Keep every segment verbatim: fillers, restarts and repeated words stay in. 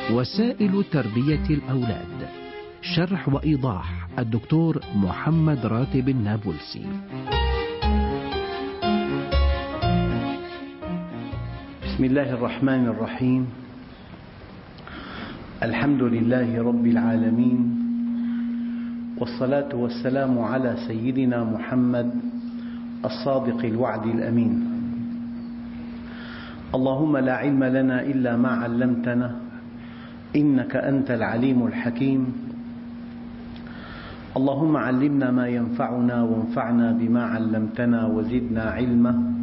وسائل تربية الأولاد. شرح وإيضاح الدكتور محمد راتب النابلسي. بسم الله الرحمن الرحيم. الحمد لله رب العالمين، والصلاة والسلام على سيدنا محمد الصادق الوعد الأمين. اللهم لا علم لنا إلا ما علمتنا إنك أنت العليم الحكيم. اللهم علمنا ما ينفعنا وانفعنا بما علمتنا وزدنا علما،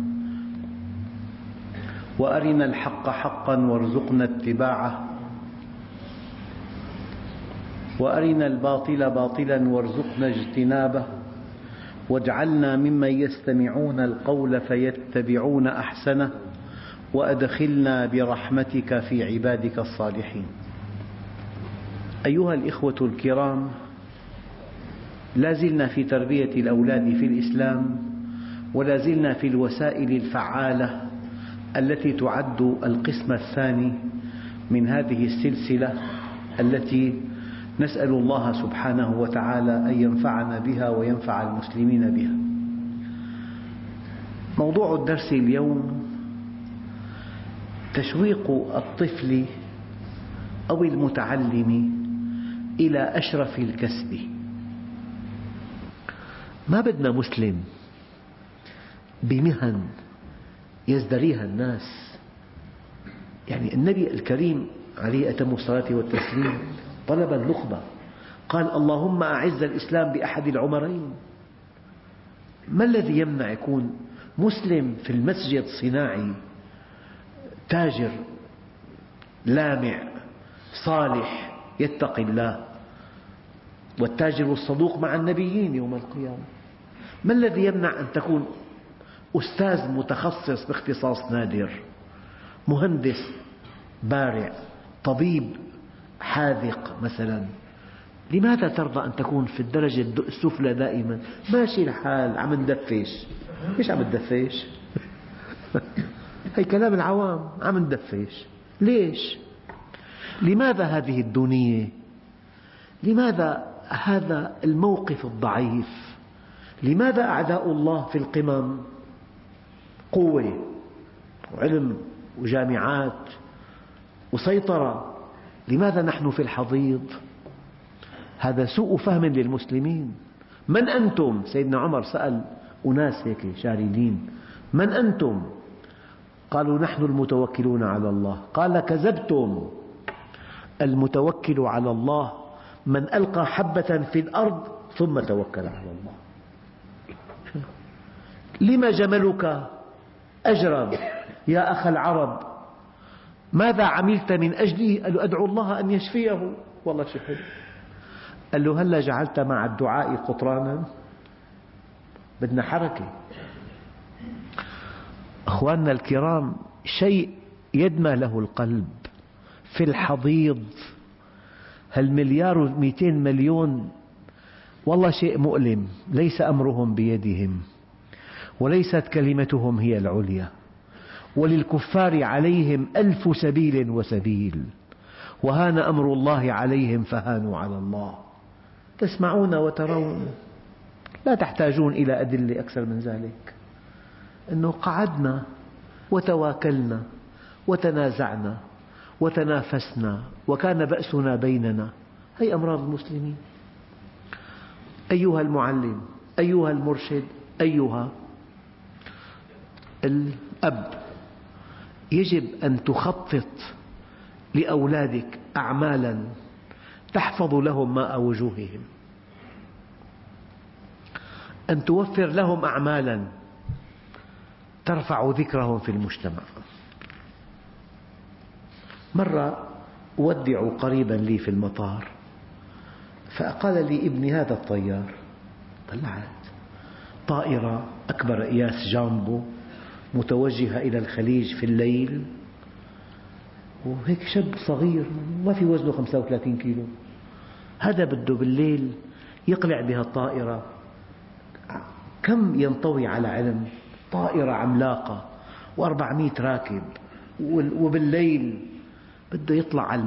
وأرنا الحق حقا وارزقنا اتباعه، وأرنا الباطل باطلا وارزقنا اجتنابه، واجعلنا ممن يستمعون القول فيتبعون أحسنه، وأدخلنا برحمتك في عبادك الصالحين. أيها الإخوة الكرام، لا زلنا في تربية الأولاد في الإسلام، ولا زلنا في الوسائل الفعالة التي تعد القسم الثاني من هذه السلسلة التي نسأل الله سبحانه وتعالى أن ينفعنا بها وينفع المسلمين بها. موضوع الدرس اليوم تشويق الطفل أو المتعلم إلى أشرف الكسب. ما بدنا مسلم بمهن يزدريها الناس. يعني النبي الكريم عليه أتم الصلاة والتسليم طلب النخبة، قال اللهم أعز الإسلام بأحد العمرين. ما الذي يمنع يكون مسلم في المسجد صناعي، تاجر لامع صالح يتقي الله؟ والتاجر الصدوق مع النبيين يوم القيامة. ما الذي يمنع أن تكون أستاذ متخصص باختصاص نادر، مهندس بارع، طبيب حاذق مثلا؟ لماذا ترضى أن تكون في الدرجة السفلى دائما؟ ماشي الحال، عم ندفش. ليش عم ندفش؟ هي كلام العوام، عم ندفش. ليش؟ لماذا هذه الدونية؟ لماذا هذا الموقف الضعيف؟ لماذا أعداء الله في القمم؟ قوة وعلم وجامعات وسيطرة. لماذا نحن في الحضيض؟ هذا سوء فهم للمسلمين. من أنتم؟ سيدنا عمر سأل أناس هيك شاردين، من أنتم؟ قالوا نحن المتوكلون على الله. قال كذبتم، المتوكل على الله من ألقى حبة في الأرض ثم توكل على الله. لما جملك أجرب يا أخ العرب؟ ماذا عملت من أجله؟ قال له أدعو الله أن يشفيه. والله شو حلو. قال له هلا جعلت مع الدعاء قطرانا؟ بدنا حركة. أخواننا الكرام، شيء يدمى له القلب في الحضيض، هالمليار ومئتين مليون، والله شيء مؤلم. ليس أمرهم بيدهم، وليست كلمتهم هي العليا، وللكفار عليهم ألف سبيل وسبيل، وهان أمر الله عليهم فهانوا على الله. تسمعون وترون، لا تحتاجون إلى أدلة أكثر من ذلك. أنه قعدنا وتواكلنا وتنازعنا وتنافسنا وكان بأسنا بيننا. هي أمراض المسلمين. أيها المعلم، أيها المرشد، أيها الأب، يجب أن تخطط لأولادك أعمالا تحفظ لهم ماء وجوههم، أن توفر لهم أعمالا ترفع ذكرهم في المجتمع. مرة أودع قريبا لي في المطار، فقال لي ابني هذا الطيار، طلعت طائرة أكبر قياس جامبو متوجهة إلى الخليج في الليل، وهيك شاب صغير ما في وزنه خمسة وثلاثين كيلو، هذا بده بالليل يقلع بها الطائرة. كم ينطوي على علم؟ طائرة عملاقة وأربعمئة راكب، وبالليل بده يطلع على